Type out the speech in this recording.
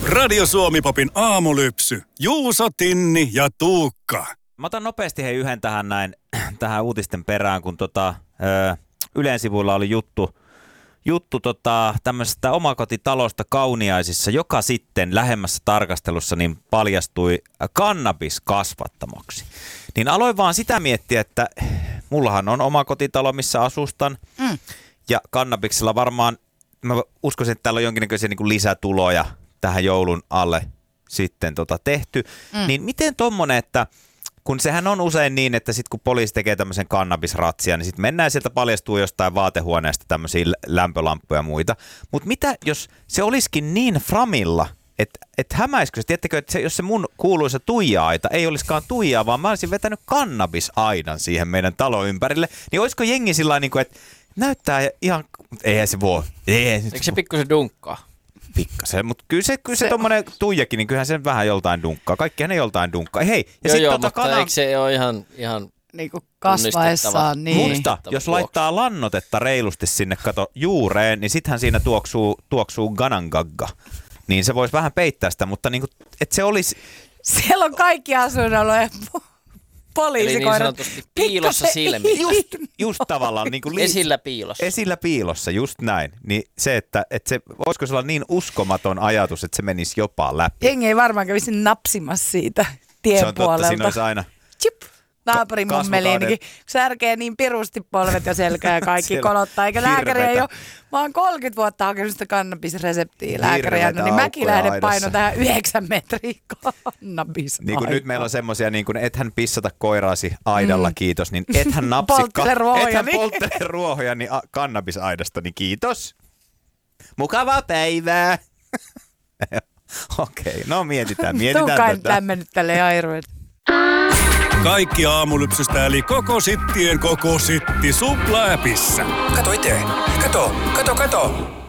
Radio Suomi-popin aamulypsy. Juuso, Tinni ja Tuukka. Mä otan nopeasti yhden tähän uutisten perään, kun Ylen sivuilla oli juttu tämmöisestä omakotitalosta Kauniaisissa, joka sitten lähemmässä tarkastelussa niin paljastui kannabiskasvattamoksi. Niin aloin vaan sitä miettiä, että mullahan on omakotitalo, missä asustan. Ja kannabiksella varmaan, mä uskoisin, että täällä on jonkinnäköisiä niin kuin lisätuloja tähän joulun alle sitten tehty. Niin miten tommonen, että kun sehän on usein niin, että sitten kun poliisi tekee tämmöisen kannabisratsia, niin sitten mennään sieltä paljastuu jostain vaatehuoneesta tämmöisiä lämpölamppuja ja muita. Mutta mitä jos se olisikin niin framilla, että hämäisikö se, tiedättekö, että jos se mun kuuluisa tuija-aita ei olisikaan tuijaa, vaan mä olisin vetänyt kannabisaidan siihen meidän talon ympärille, niin olisiko jengi sillä niin kuin, että näyttää ihan, eihän se voi. Eikö se pikkusen dunkkaa? Pikkasen, mutta kyllä se tommonen tuijakin, niin kyllähän sen vähän joltain dunkkaa. Kaikkihan ne joltain dunkkaa. Hei, ja joo, mutta eikö se ole ihan niin kuin kasvaessaan, niin. Muista, jos laittaa lannotetta reilusti sinne juureen, niin sittenhän siinä tuoksuu ganangagga. Niin se voisi vähän peittää sitä, mutta niin kuin, että se olisi... Siellä on kaikki asuinalueet poliisikoirat. Eli niin sanotusti piilossa silmiin. Just tavallaan niin kuin esillä piilossa. Esillä piilossa, just näin. Niin se, että se voisiko se olla niin uskomaton ajatus, että se menisi jopa läpi. Jengi ei varmaan kävisi napsimassa siitä tien se on puolelta. Totta, siinä olisi aina... Chip. Naapurin mummeliinikin särkee niin pirusti polvet ja selkä ja kaikki kolottaa. Eikä lääkäri ei ole, mä oon 30 vuotta hakenut sitä kannabisreseptiä lääkäriä, niin mäkin lähden paino tähän 9 metriä kannabis. Niin kuin nyt meillä on semmosia, niin kuin ethän pissata koiraasi aidalla, kiitos, niin ethän napsikka, ethän polttele ruohoja, niin kannabisaidasta, niin kiitos. Mukavaa päivää. Okei, no mietitään Tuukkaan lämmennyt tälleen airoilta. Kaikki aamulypsystä eli koko sittien koko sitti Supla-äpissä. Kato itse. Kato.